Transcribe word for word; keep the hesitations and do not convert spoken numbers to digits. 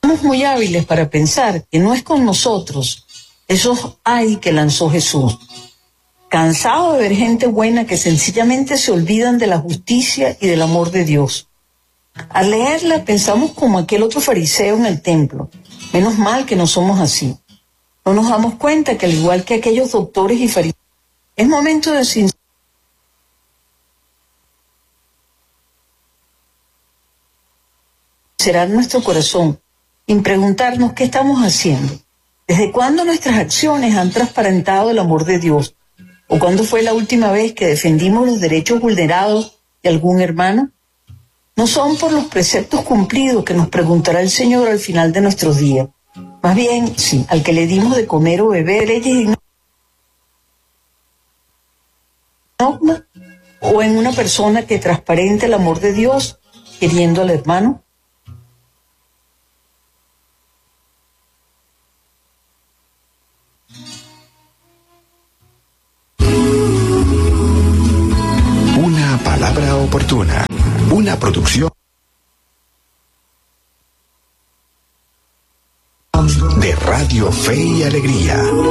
Somos muy hábiles para pensar que no es con nosotros esos ay que lanzó Jesús. Cansado de ver gente buena que sencillamente se olvidan de la justicia y del amor de Dios. Al leerla pensamos como aquel otro fariseo en el templo. Menos mal que no somos así. No nos damos cuenta que al igual que aquellos doctores y fariseos, es momento de sincerar nuestro corazón y preguntarnos qué estamos haciendo. ¿Desde cuándo nuestras acciones han transparentado el amor de Dios? ¿O cuándo fue la última vez que defendimos los derechos vulnerados de algún hermano? No son por los preceptos cumplidos que nos preguntará el Señor al final de nuestros días. Más bien, sí, al que le dimos de comer o beber leyes y normas, o en una persona que transparente el amor de Dios, queriendo al hermano. Una palabra oportuna, una producción de Radio Fe y Alegría.